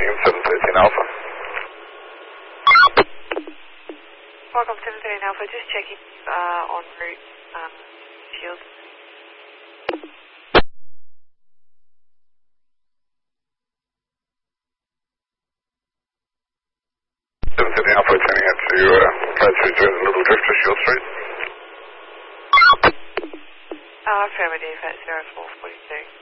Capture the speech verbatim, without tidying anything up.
Birmingham seven thirteen Alpha. Welcome seven thirteen Alpha, just checking uh, en route, um, Shield. seven thirteen Alpha, turning out to uh, Flight three zero, Little Drifter, Shield Street. Uh, affirmative at zero four forty-two.